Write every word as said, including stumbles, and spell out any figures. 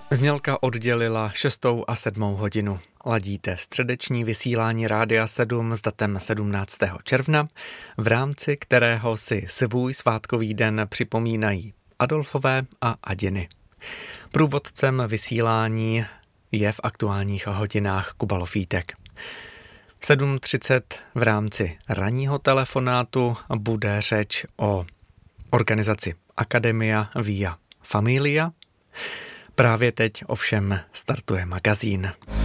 Znělka oddělila šestou a sedmou hodinu. Ladíte středeční vysílání Rádia sedm s datem sedmnáctého června, v rámci kterého si svůj svátkový den připomínají Adolfové a Adiny. Průvodcem vysílání je v aktuálních hodinách Kuba Lofítek. V sedm třicet v rámci ranního telefonátu bude řeč o organizaci Academia Via Familia. Právě teď ovšem startuje magazín.